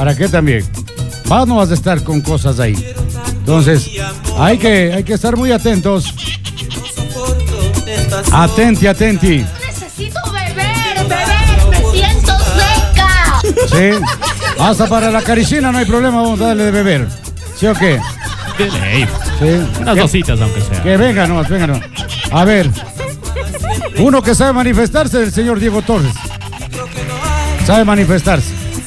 ¿Para qué también? Vamos a estar con cosas ahí. Entonces, hay que estar muy atentos. Atenti. Necesito beber, me siento seca. Sí, hasta para la caricina no hay problema, vamos a darle de beber. ¿Sí o qué? De ley. Sí. Unas dositas, aunque sea. Que venga nomás. A ver, uno que sabe manifestarse es el señor Diego Torres. Sabe manifestarse.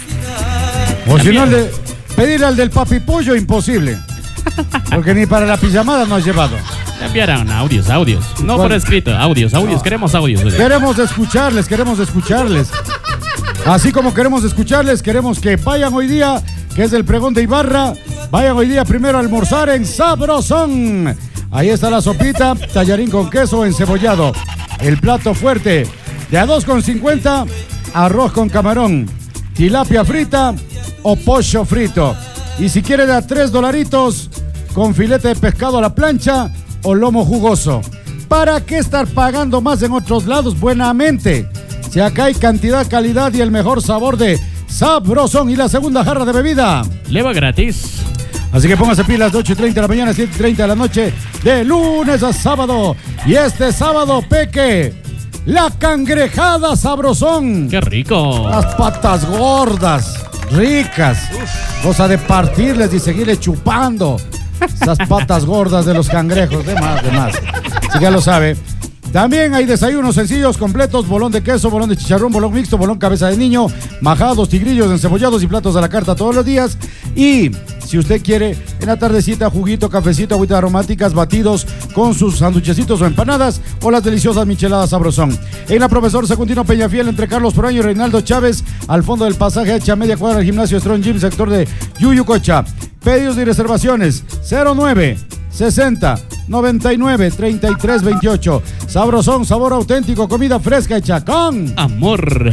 O si no, pedirle al del papi pollo, imposible. Porque ni para la pijamada no has llevado. Enviarán audios. No ¿Cuál? por escrito, audios. No. Queremos audios. Queremos escucharles. Así como queremos escucharles, queremos que vayan hoy día, que es el pregón de Ibarra, vayan hoy día primero a almorzar en Sabrosón. Ahí está la sopita, tallarín con queso encebollado. El plato fuerte de a 2,50, arroz con camarón, tilapia frita o pollo frito. Y si quiere de a $3 con filete de pescado a la plancha o lomo jugoso. ¿Para qué estar pagando más en otros lados? Buenamente. Si acá hay cantidad, calidad y el mejor sabor de Sabrosón. Y la segunda jarra de bebida Le va gratis. Así que póngase pilas de 8:30 de la mañana a 7:30 de la noche, de lunes a sábado. Y este sábado, Peque, la cangrejada Sabrosón. ¡Qué rico! Las patas gordas, ricas. Cosa de partirles y seguirle chupando. Esas patas gordas de los cangrejos, de más. Así que ya lo sabe. También hay desayunos sencillos, completos, bolón de queso, bolón de chicharrón, bolón mixto, bolón cabeza de niño, majados, tigrillos, encebollados y platos a la carta todos los días. Y si usted quiere, en la tardecita, juguito, cafecito, agüitas aromáticas, batidos con sus sanduchecitos o empanadas o las deliciosas micheladas Sabrosón. En la Profesor Secundino Peñafiel, entre Carlos Proaño y Reinaldo Chávez, al fondo del pasaje hecha media cuadra del gimnasio Strong Gym, sector de Yuyucocha. Pedidos y reservaciones 09 60 99 33 28. Sabrosón, sabor auténtico, comida fresca hecha con amor.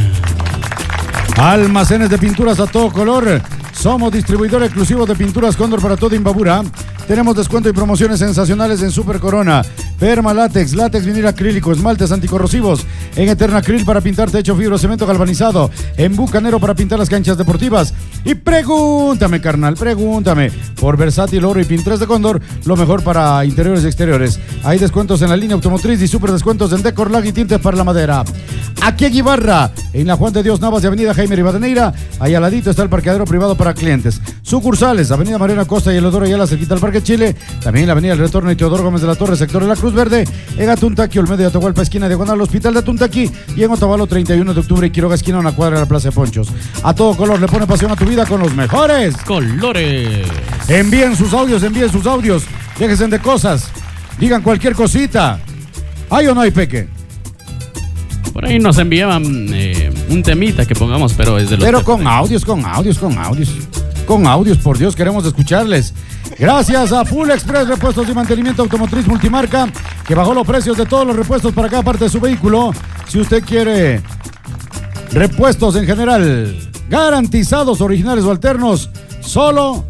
Almacenes de pinturas a todo color. Somos distribuidor exclusivo de pinturas Cóndor para toda Imbabura. Tenemos descuento y promociones sensacionales en Super Corona, Perma Látex, látex vinil acrílico, esmaltes anticorrosivos, en Eterna Acryl para pintar techo, fibro, cemento galvanizado, en Bucanero para pintar las canchas deportivas. Y pregúntame, carnal, por Versátil Oro y Pintres de Cóndor, lo mejor para interiores y exteriores. Hay descuentos en la línea automotriz y super descuentos en Decor Lag y tintes para la madera. Aquí en Ibarra, en la Juan de Dios Navas de Avenida Jaime Rivadeneira, ahí al ladito está el parqueadero privado para clientes. Sucursales, Avenida Mariana Costa y el Odoro Ayala, cerquita al Parque Chile. También la Avenida El Retorno y Teodoro Gómez de la Torre, sector de la Cruz Verde. En Atuntaqui, Olmedo y Atahualpa, esquina diagonal Hospital de Atuntaqui. Y en Otavalo, 31 de octubre y Quiroga, esquina, una cuadra de la Plaza de Ponchos. A todo color le pone pasión a tu vida con los mejores colores. Envíen sus audios. Déjense de cosas. Digan cualquier cosita. ¿Hay o no hay, Peque? Por ahí nos enviaban un temita que pongamos, pero es de los... Pero con audios. Con audios, por Dios, queremos escucharles. Gracias a Full Express Repuestos y Mantenimiento Automotriz Multimarca, que bajó los precios de todos los repuestos para cada parte de su vehículo. Si usted quiere repuestos en general, garantizados, originales o alternos, solo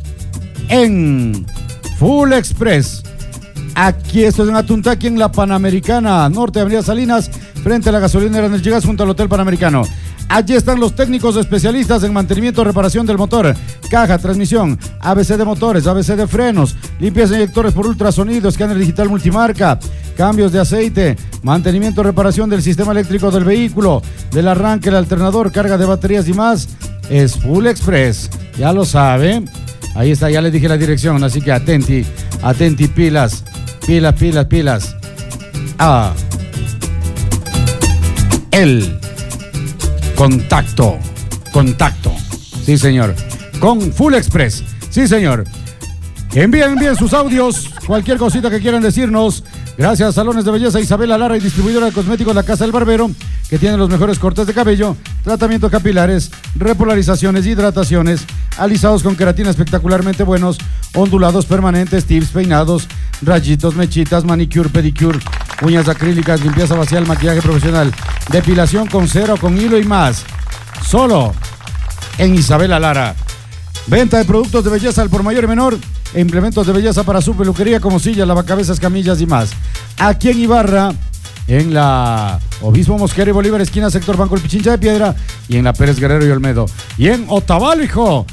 en Full Express. Aquí, esto es en Atuntaqui, en la Panamericana, norte de Avenida Salinas, frente a la gasolinera en el Llegas, junto al Hotel Panamericano. Allí están los técnicos especialistas en mantenimiento y reparación del motor, caja, transmisión, ABC de motores, ABC de frenos, limpieza de inyectores por ultrasonido, escáner digital multimarca, cambios de aceite, mantenimiento y reparación del sistema eléctrico del vehículo, del arranque, el alternador, carga de baterías y más. Es Full Express, ya lo sabe. Ahí está, ya les dije la dirección, así que atenti, pilas. El contacto. Sí, señor. Con Full Express. Sí, señor. Envíen sus audios, cualquier cosita que quieran decirnos. Gracias a Salones de Belleza Isabela Lara y distribuidora de cosméticos La Casa del Barbero, que tiene los mejores cortes de cabello, tratamientos capilares, repolarizaciones, hidrataciones, alisados con queratina espectacularmente buenos, ondulados permanentes, tips, peinados, rayitos, mechitas, manicure, pedicure, uñas acrílicas, limpieza facial, maquillaje profesional, depilación con cera o con hilo y más. Solo en Isabela Lara. Venta de productos de belleza al por mayor y menor, e implementos de belleza para su peluquería como sillas, lavacabezas, camillas y más. Aquí en Ibarra, en la Obispo Mosquera y Bolívar, esquina sector Banco El Pichincha de Piedra, y en la Pérez Guerrero y Olmedo. Y en Otavalo, hijo,